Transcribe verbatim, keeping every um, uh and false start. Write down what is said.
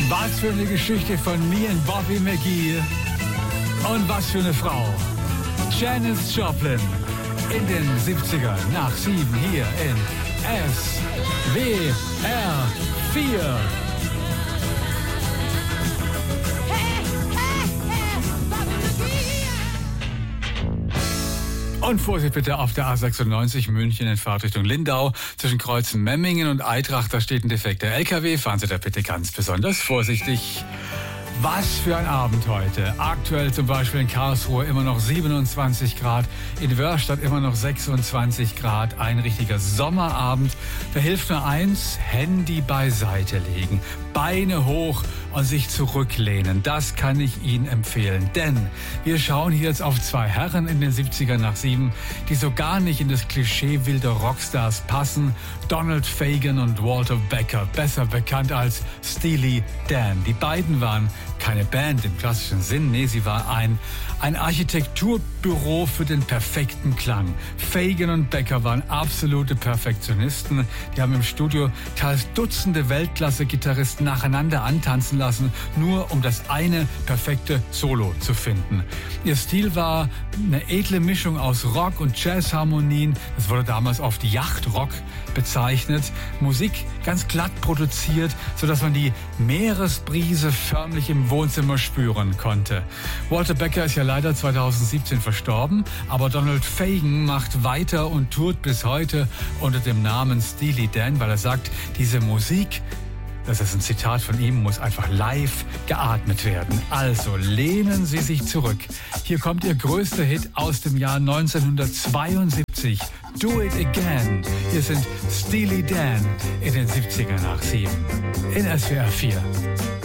Was für eine Geschichte von Me and Bobby McGee. Und was für eine Frau. Janis Joplin in den siebzigern nach sieben hier in S W R vier. Und Vorsicht bitte auf der A sechsundneunzig München in Fahrtrichtung Lindau. Zwischen Kreuzen Memmingen und Eitrach, da steht ein defekter L K W. Fahren Sie da bitte ganz besonders vorsichtig. Was für ein Abend heute. Aktuell zum Beispiel in Karlsruhe immer noch siebenundzwanzig Grad, in Wörstadt immer noch sechsundzwanzig Grad. Ein richtiger Sommerabend. Da hilft nur eins, Handy beiseite legen, Beine hoch und sich zurücklehnen. Das kann ich Ihnen empfehlen. Denn wir schauen hier jetzt auf zwei Herren in den siebzigern nach sieben, die so gar nicht in das Klischee wilder Rockstars passen. Donald Fagen und Walter Becker, besser bekannt als Steely Dan. Die beiden waren keine Band im klassischen Sinn, nee, sie war ein, ein Architekturbüro für den perfekten Klang. Fagen und Becker waren absolute Perfektionisten. Die haben im Studio teils Dutzende Weltklasse-Gitarristen nacheinander antanzen lassen, nur um das eine perfekte Solo zu finden. Ihr Stil war eine edle Mischung aus Rock und Jazzharmonien. Das wurde damals oft Yachtrock bezeichnet. Musik ganz glatt produziert, sodass man die Meeresbrise förmlich im Wohnzimmer spüren konnte. Walter Becker ist ja leider zweitausendsiebzehn verstorben, aber Donald Fagen macht weiter und tourt bis heute unter dem Namen Steely Dan, weil er sagt, diese Musik, das ist ein Zitat von ihm, muss einfach live geatmet werden. Also lehnen Sie sich zurück. Hier kommt Ihr größter Hit aus dem Jahr neunzehnhundertzweiundsiebzig. Do It Again. Hier sind Steely Dan in den siebzigern nach sieben. In S W R vier.